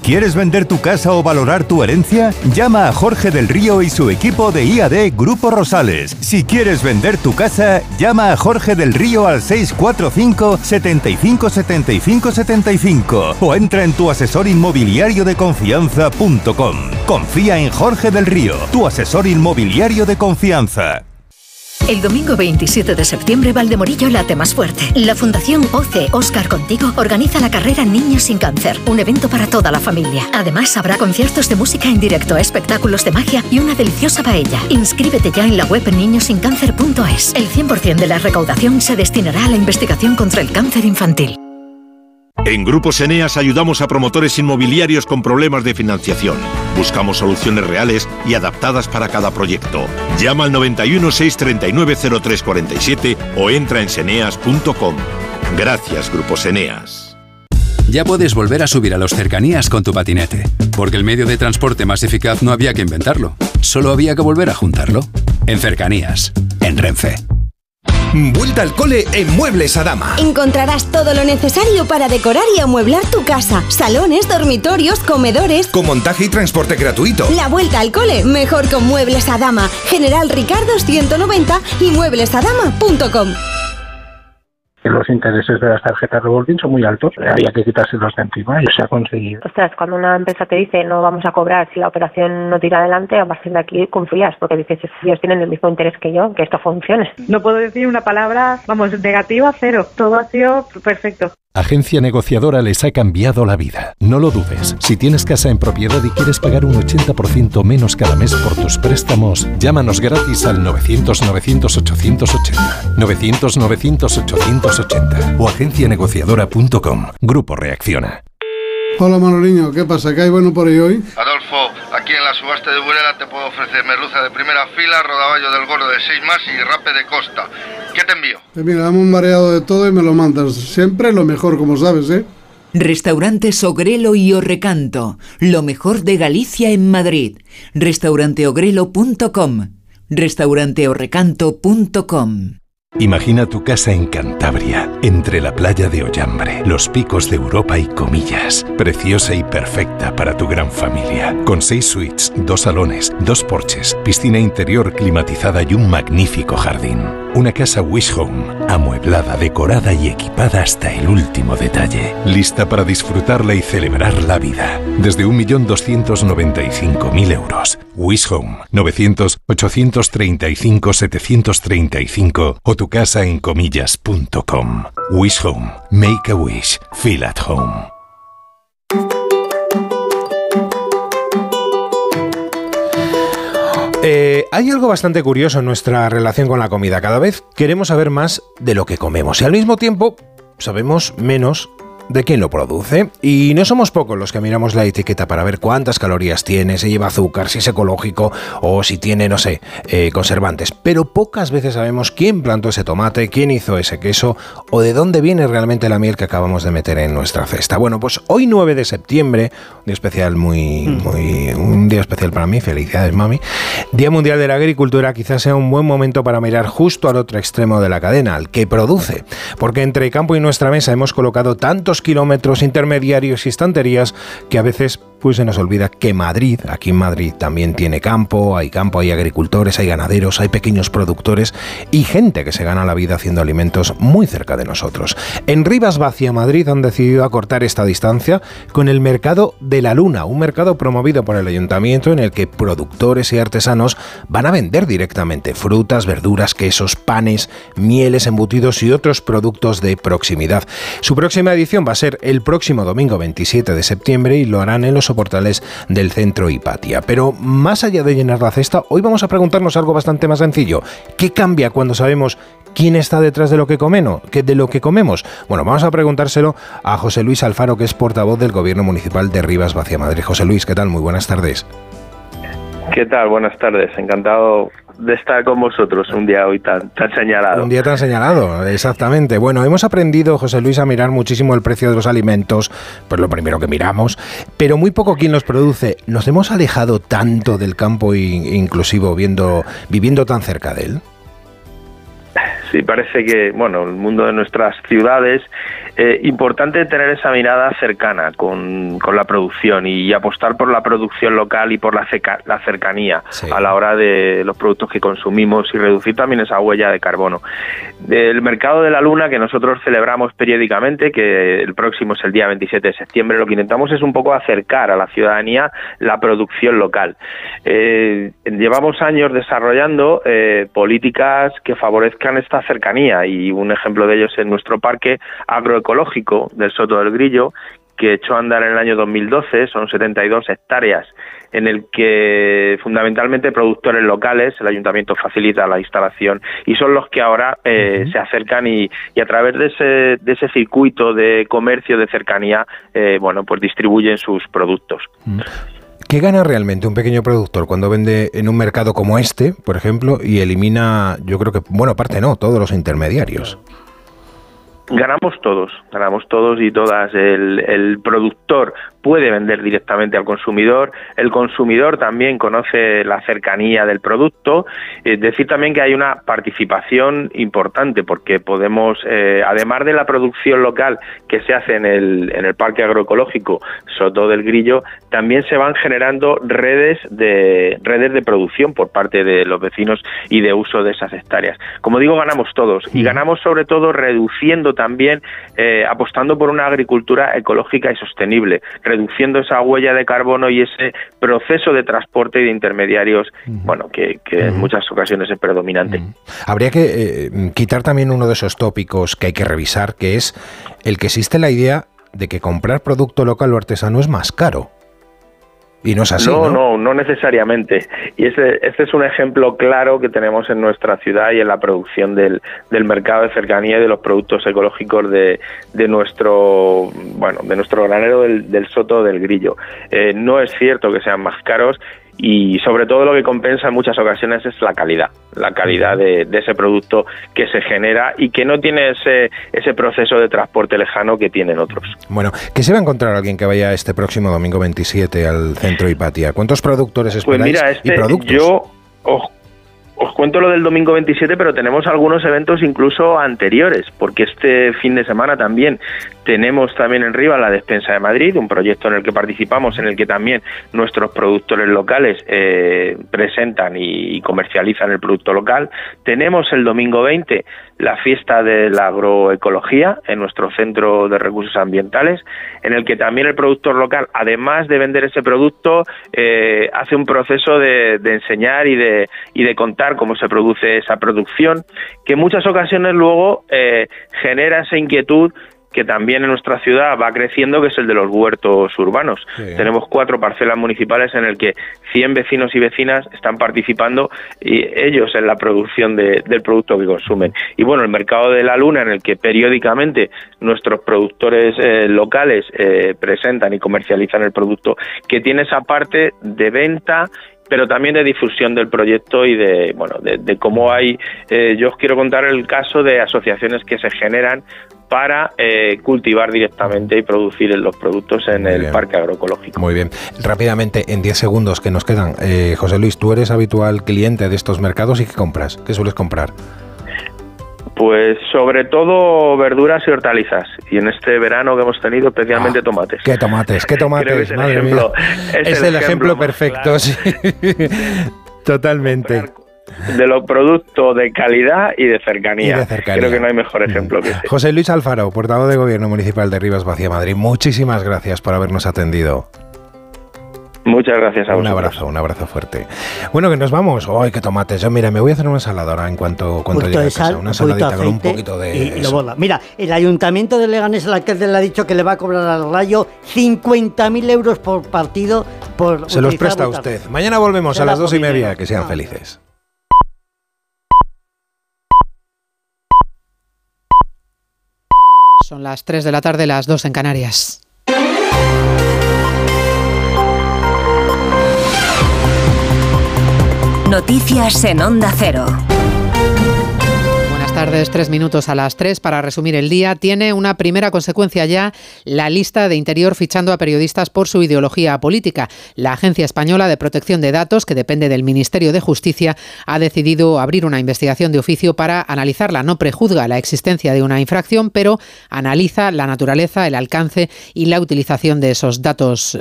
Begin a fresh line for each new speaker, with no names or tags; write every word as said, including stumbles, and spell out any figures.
¿Quieres vender tu casa o valorar tu herencia? Llama a Jorge del Río y su equipo de I A D Grupo Rosales. Si quieres vender tu casa, llama a Jorge del Río al seis cuatro cinco, setenta y cinco, setenta y cinco, setenta y cinco o entra en tu asesor inmobiliario de confianza punto com. Confía en Jorge del Río, tu asesor inmobiliario de confianza.
El domingo veintisiete de septiembre, Valdemorillo late más fuerte. La Fundación O C E Óscar Contigo organiza la carrera Niños sin Cáncer, un evento para toda la familia. Además, habrá conciertos de música en directo, espectáculos de magia y una deliciosa paella. Inscríbete ya en la web niños sin cáncer punto es. El cien por ciento de la recaudación se destinará a la investigación contra el cáncer infantil.
En Grupos Eneas ayudamos a promotores inmobiliarios con problemas de financiación. Buscamos soluciones reales y adaptadas para cada proyecto. Llama al noventa y uno, seiscientos treinta y nueve, cero tres cuarenta y siete o entra en seneas punto com. Gracias, Grupos Eneas.
Ya puedes volver a subir a los cercanías con tu patinete, porque el medio de transporte más eficaz no había que inventarlo, solo había que volver a juntarlo. En Cercanías, en Renfe.
Vuelta al cole en Muebles Adama.
Encontrarás todo lo necesario para decorar y amueblar tu casa. Salones, dormitorios, comedores.
Con montaje y transporte gratuito.
La vuelta al cole, mejor con Muebles Adama. General Ricardo ciento noventa y muebles adama punto com.
Los intereses de las tarjetas revolving son muy altos, había que quitárselos de encima y se ha conseguido.
Ostras, cuando una empresa te dice no vamos a cobrar si la operación no tira adelante, a partir de aquí confías, porque dices, ellos tienen el mismo interés que yo, que esto funcione.
No puedo decir una palabra, vamos, negativa, cero. Todo ha sido perfecto.
Agencia Negociadora les ha cambiado la vida. No lo dudes. Si tienes casa en propiedad y quieres pagar un ochenta por ciento menos cada mes por tus préstamos, llámanos gratis al novecientos, novecientos, ochocientos ochenta. novecientos, novecientos, ochocientos ochenta o agencia negociadora punto com. Grupo Reacciona.
Hola Manoliño, ¿qué pasa? ¿Qué hay bueno por ahí hoy?
Adolfo, aquí en la subasta de Burela te puedo ofrecer merluza de primera fila, rodaballo del gordo de seis más y rape de costa. ¿Qué te envío?
Pues mira, dame un mareado de todo y me lo mandas. Siempre lo mejor, como sabes, ¿eh?
Restaurantes Ogrelo y Orrecanto, lo mejor de Galicia en Madrid. restaurante ogrelo punto com. restaurante orrecanto punto com.
Imagina tu casa en Cantabria, entre la playa de Ollambre, los picos de Europa y Comillas. Preciosa y perfecta para tu gran familia. Con seis suites, dos salones, dos porches, piscina interior climatizada y un magnífico jardín. Una casa Wish Home, amueblada, decorada y equipada hasta el último detalle. Lista para disfrutarla y celebrar la vida. Desde un millón doscientos noventa y cinco mil euros. Wish Home, novecientos, ochocientos treinta y cinco, setecientos treinta y cinco o tu casa en comillas punto com. Wish Home. Make a wish. Feel at home.
Eh, hay algo bastante curioso en nuestra relación con la comida. Cada vez queremos saber más de lo que comemos y al mismo tiempo sabemos menos de quién lo produce. Y no somos pocos los que miramos la etiqueta para ver cuántas calorías tiene, si lleva azúcar, si es ecológico o si tiene, no sé, eh, conservantes. Pero pocas veces sabemos quién plantó ese tomate, quién hizo ese queso o de dónde viene realmente la miel que acabamos de meter en nuestra cesta. Bueno, pues hoy nueve de septiembre, un día especial muy, muy, un día especial para mí, felicidades mami, Día Mundial de la Agricultura, quizás sea un buen momento para mirar justo al otro extremo de la cadena, al que produce. Porque entre campo y nuestra mesa hemos colocado tantos kilómetros intermediarios y estanterías que a veces pues se nos olvida que Madrid, aquí en Madrid también tiene campo, hay campo, hay agricultores, hay ganaderos, hay pequeños productores y gente que se gana la vida haciendo alimentos muy cerca de nosotros. En Rivas Vacia, Madrid, han decidido acortar esta distancia con el Mercado de la Luna, un mercado promovido por el ayuntamiento en el que productores y artesanos van a vender directamente frutas, verduras, quesos, panes, mieles, embutidos y otros productos de proximidad. Su próxima edición va a ser el próximo domingo veintisiete de septiembre y lo harán en los portales del centro Hipatia. Pero más allá de llenar la cesta, hoy vamos a preguntarnos algo bastante más sencillo. ¿Qué cambia cuando sabemos quién está detrás de lo que comemos? ¿De lo que comemos? Bueno, vamos a preguntárselo a José Luis Alfaro, que es portavoz del Gobierno Municipal de Rivas Vacia, Madrid. José Luis, ¿qué tal? Muy buenas tardes.
¿Qué tal? Buenas tardes. Encantado de estar con vosotros un día hoy tan, tan señalado.
Un día tan señalado, exactamente. Bueno, hemos aprendido, José Luis, a mirar muchísimo el precio de los alimentos, pues lo primero que miramos, pero muy poco quién los produce. ¿Nos hemos alejado tanto del campo inclusivo viendo, viviendo tan cerca de él?
sí, parece que, bueno, el mundo de nuestras ciudades, eh, importante tener esa mirada cercana con, con la producción y apostar por la producción local y por la, ceca, la cercanía sí. a la hora de los productos que consumimos y reducir también esa huella de carbono. Del mercado de la luna, que nosotros celebramos periódicamente, que el próximo es el día veintisiete de septiembre, lo que intentamos es un poco acercar a la ciudadanía la producción local. Eh, llevamos años desarrollando eh, políticas que favorezcan esta cercanía, y un ejemplo de ellos es nuestro parque agroecológico del Soto del Grillo, que echó a andar en el año dos mil doce, son setenta y dos hectáreas, en el que fundamentalmente productores locales, el ayuntamiento facilita la instalación y son los que ahora eh, uh-huh. se acercan y, y a través de ese, de ese circuito de comercio de cercanía, eh, bueno, pues distribuyen sus productos.
Uh-huh. ¿Qué gana realmente un pequeño productor cuando vende en un mercado como este, por ejemplo, y elimina, yo creo que, bueno, parte no, todos los intermediarios?
Ganamos todos, ganamos todos y todas. El, el productor puede vender directamente al consumidor, el consumidor también conoce la cercanía del producto. Es decir también que hay una participación importante, porque podemos, eh, además de la producción local que se hace en el, en el Parque Agroecológico Soto del Grillo, también se van generando redes de, redes de producción por parte de los vecinos y de uso de esas hectáreas. Como digo, ganamos todos y ganamos sobre todo reduciendo también, eh, apostando por una agricultura ecológica y sostenible, reduciendo esa huella de carbono y ese proceso de transporte y de intermediarios, uh-huh. bueno, que, que uh-huh. en muchas ocasiones es predominante.
Uh-huh. Habría que eh, quitar también uno de esos tópicos que hay que revisar, que es el que existe la idea de que comprar producto local o artesano es más caro. Y no es así, ¿no?
No, no, no necesariamente. Y este, este es un ejemplo claro que tenemos en nuestra ciudad y en la producción del, del mercado de cercanía y de los productos ecológicos de, de nuestro, bueno, de nuestro granero del, del Soto del Grillo. Eh, no es cierto que sean más caros. Y sobre todo lo que compensa en muchas ocasiones es la calidad, la calidad de, de ese producto que se genera y que no tiene ese, ese proceso de transporte lejano que tienen otros.
Bueno, ¿qué se va a encontrar alguien que vaya este próximo domingo veintisiete al Centro Hipatia? ¿Cuántos productores esperáis?
Pues mira, este,
y productos?
yo os, os cuento lo del domingo veintisiete, pero tenemos algunos eventos incluso anteriores, porque este fin de semana también tenemos también en Rivas la Despensa de Madrid, un proyecto en el que participamos, en el que también nuestros productores locales eh, presentan y, y comercializan el producto local. Tenemos el domingo veinte la fiesta de la agroecología en nuestro Centro de Recursos Ambientales, en el que también el productor local, además de vender ese producto, eh, hace un proceso de, de enseñar y de, y de contar cómo se produce esa producción, que en muchas ocasiones luego eh, genera esa inquietud que también en nuestra ciudad va creciendo, que es el de los huertos urbanos. Sí. Tenemos cuatro parcelas municipales en el que cien vecinos y vecinas están participando y ellos en la producción de, del producto que consumen. Y bueno, el mercado de la luna, en el que periódicamente nuestros productores eh, locales eh, presentan y comercializan el producto, que tiene esa parte de venta, pero también de difusión del proyecto y de, bueno, de, de cómo hay, eh, yo os quiero contar el caso de asociaciones que se generan para eh, cultivar directamente y producir los productos en Muy el bien. Parque Agroecológico.
Muy bien. Rápidamente, en diez segundos que nos quedan, eh, José Luis, tú eres habitual cliente de estos mercados y ¿qué compras? ¿Qué sueles comprar?
Pues sobre todo verduras y hortalizas, y en este verano que hemos tenido especialmente ah, tomates.
¿Qué tomates? ¿Qué tomates?
Creo que es el
Madre
ejemplo,
mía.
Es,
es
el
el ejemplo, ejemplo perfecto,
claro.
Sí. Totalmente.
De los productos de calidad y de, cercanía.
y de cercanía.
Creo que no hay mejor ejemplo que ese.
José Luis Alfaro, portavoz de Gobierno Municipal de Rivas Vacia, Madrid, muchísimas gracias por habernos atendido.
Muchas gracias a vosotros.
Un abrazo, un abrazo fuerte. Bueno, que nos vamos. ¡Ay, qué tomates! Yo, mira, me voy a hacer una ensalada ahora en cuanto, cuando llegue a casa.
Sal,
una saladita con un poquito de...
Y, y lo bola. Mira, el Ayuntamiento de Leganés, el alcalde le ha dicho que le va a cobrar al Rayo cincuenta mil euros por partido por...
Se los presta a usted. Mañana volvemos a las dos y media. Que sean
ah.
felices.
Son las tres de la tarde, las dos en Canarias. Noticias en Onda Cero. Buenas tardes. tardes, tres minutos a las tres para resumir el día. Tiene una primera consecuencia ya la lista de Interior fichando a periodistas por su ideología política. La Agencia Española de Protección de Datos, que depende del Ministerio de Justicia, ha decidido abrir una investigación de oficio para analizarla. No prejuzga la existencia de una infracción, pero analiza la naturaleza, el alcance y la utilización de esos datos